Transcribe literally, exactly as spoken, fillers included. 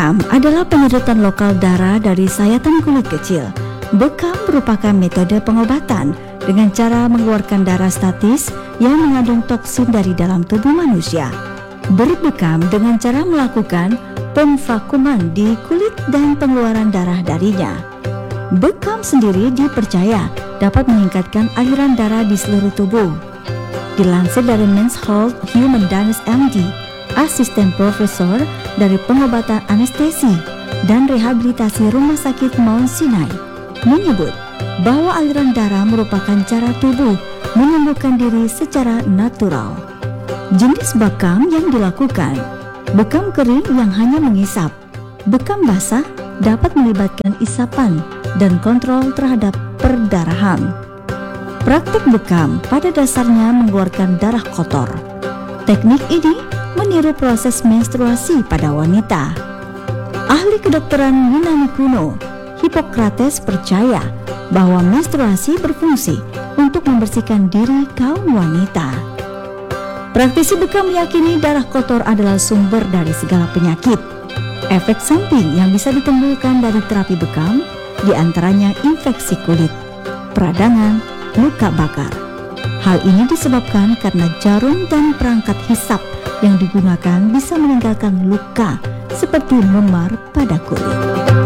Bekam adalah penyedotan lokal darah dari sayatan kulit kecil. Bekam merupakan metode pengobatan dengan cara mengeluarkan darah statis yang mengandung toksin dari dalam tubuh manusia. Berbekam dengan cara melakukan pemvakuman di kulit dan pengeluaran darah darinya. Bekam sendiri dipercaya dapat meningkatkan aliran darah di seluruh tubuh. Dilansir dari Men's Health Human Danis M D, asisten profesor dari pengobatan anestesi dan rehabilitasi Rumah Sakit Mount Sinai, menyebut bahwa aliran darah merupakan cara tubuh menyembuhkan diri secara natural. Jenis bekam yang dilakukan: bekam kering yang hanya mengisap. Bekam basah dapat melibatkan isapan dan kontrol terhadap perdarahan. Praktik bekam pada dasarnya mengeluarkan darah kotor. Teknik ini meniru proses menstruasi pada wanita. Ahli kedokteran Yunani kuno, Hippocrates, percaya bahwa menstruasi berfungsi untuk membersihkan diri kaum wanita. Praktisi bekam meyakini darah kotor adalah sumber dari segala penyakit. Efek samping yang bisa ditimbulkan dari terapi bekam diantaranya infeksi kulit, peradangan, luka bakar. Hal ini disebabkan karena jarum dan perangkat hisap yang digunakan bisa meninggalkan luka seperti memar pada kulit.